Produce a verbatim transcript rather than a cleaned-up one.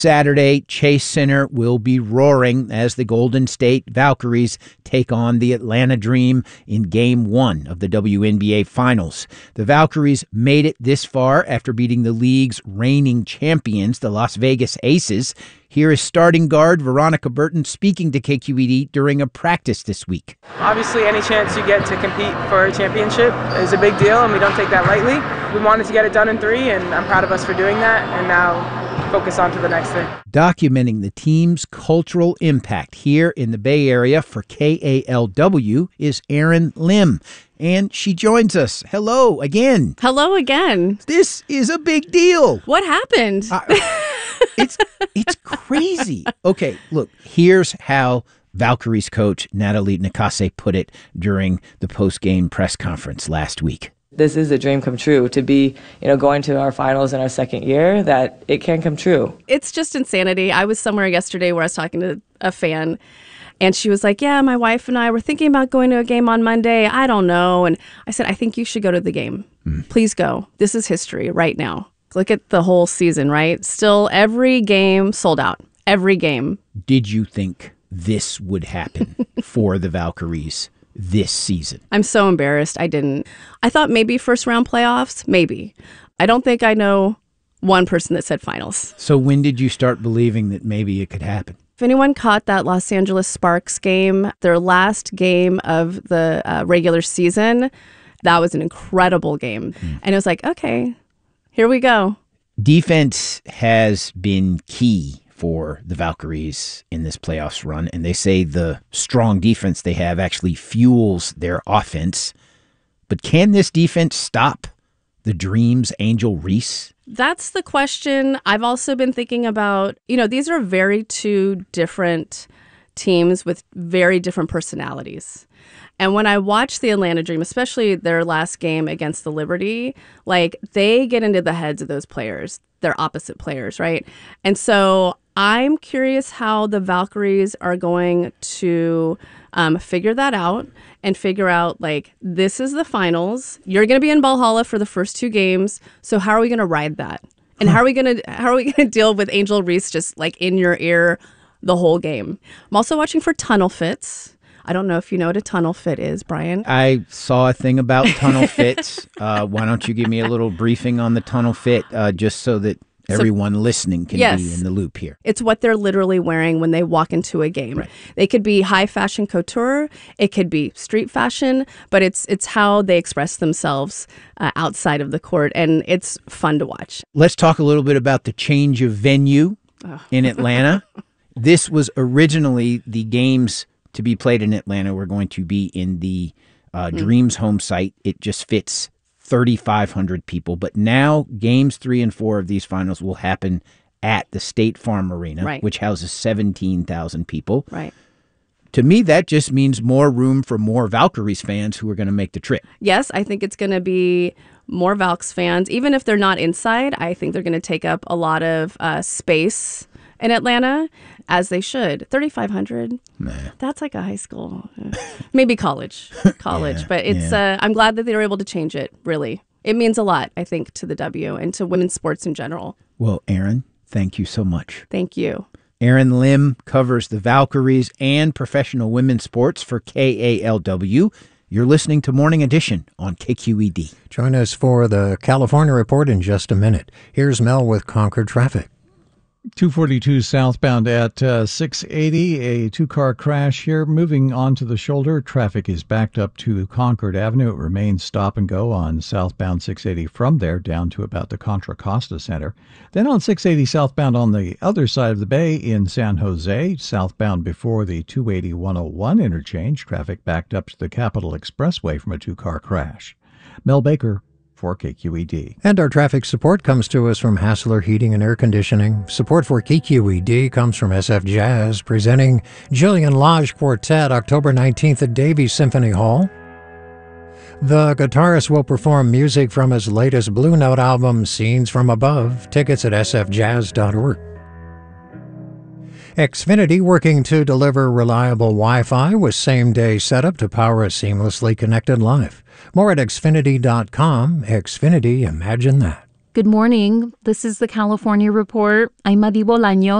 Saturday, Chase Center will be roaring as the Golden State Valkyries take on the Atlanta Dream in Game one of the W N B A Finals. The Valkyries made it this far after beating the league's reigning champions, the Las Vegas Aces. Here is starting guard Veronica Burton speaking to K Q E D during a practice this week. Obviously, any chance you get to compete for a championship is a big deal, and we don't take that lightly. We wanted to get it done in three, and I'm proud of us for doing that, and now focus on to the next thing. Documenting the team's cultural impact here in the Bay Area for K A L W is Erin Lim, and she joins us. Hello again. Hello again. This is a big deal. What happened? Uh, it's it's crazy. Okay, look, here's how Valkyries coach Natalie Nakase put it during the post-game press conference last week. This is a dream come true to be, you know, going to our finals in our second year, that it can come true. It's just insanity. I was somewhere yesterday where I was talking to a fan, and she was like, yeah, my wife and I were thinking about going to a game on Monday. I don't know. And I said, I think you should go to the game. Mm. Please go. This is history right now. Look at the whole season, right? Still every game sold out. Every game. Did you think this would happen for the Valkyries this season? I'm so embarrassed. I didn't. I thought maybe first round playoffs, maybe. I don't think I know one person that said finals. So when did you start believing that maybe it could happen? If anyone caught that Los Angeles Sparks game, their last game of the uh, regular season, that was an incredible game. Mm. And it was like, okay, here we go. Defense has been key for the Valkyries in this playoffs run, and they say the strong defense they have actually fuels their offense. But can this defense stop the Dream's Angel Reese? That's the question. I've also been thinking about, you know, these are very two different teams with very different personalities. And when I watch the Atlanta Dream, especially their last game against the Liberty, like they get into the heads of those players. They're opposite players, right? And so I'm curious how the Valkyries are going to um, figure that out and figure out, like, this is the finals. You're going to be in Valhalla for the first two games. So how are we going to ride that? And how are we going to how are we going to deal with Angel Reese just like in your ear the whole game? I'm also watching for tunnel fits. I don't know if you know what a tunnel fit is, Brian. I saw a thing about tunnel fits. Uh, why don't you give me a little briefing on the tunnel fit, uh, just so that everyone so, listening can yes, be in the loop here. It's what they're literally wearing when they walk into a game. Right. They could be high fashion couture. It could be street fashion, but it's it's how they express themselves uh, outside of the court, and it's fun to watch. Let's talk a little bit about the change of venue oh. in Atlanta. This was originally the games to be played in Atlanta were going to be in the uh, mm. Dreams home site. It just fits thirty-five hundred people. But now games three and four of these finals will happen at the State Farm Arena, right. which houses seventeen thousand people. Right. To me, that just means more room for more Valkyries fans who are going to make the trip. Yes, I think it's going to be more Valks fans. Even if they're not inside, I think they're going to take up a lot of uh, space in Atlanta, as they should. thirty-five hundred. Nah. That's like a high school, maybe college, college. yeah, but it's. Yeah. Uh, I'm glad that they were able to change it. Really, it means a lot, I think, to the W and to women's sports in general. Well, Erin, thank you so much. Thank you. Erin Lim covers the Valkyries and professional women's sports for K A L W. You're listening to Morning Edition on K Q E D. Join us for the California Report in just a minute. Here's Mel with Concord Traffic. two forty-two southbound at uh, six eighty, a two-car crash here. Moving onto the shoulder, traffic is backed up to Concord Avenue. It remains stop and go on southbound six eighty from there down to about the Contra Costa Center. Then on six eighty southbound on the other side of the bay in San Jose, southbound before the two eighty one oh one interchange, traffic backed up to the Capitol Expressway from a two-car crash. Mel Baker for K Q E D. And our traffic support comes to us from Hassler Heating and Air Conditioning. Support for K Q E D comes from S F Jazz, presenting Jillian Lodge Quartet October nineteenth at Davies Symphony Hall. The guitarist will perform music from his latest Blue Note album, Scenes from Above. Tickets at s f jazz dot org. Xfinity working to deliver reliable Wi-Fi with same-day setup to power a seamlessly connected life. More at xfinity dot com. Xfinity, imagine that. Good morning. This is the California Report. I'm Madi Bolaños.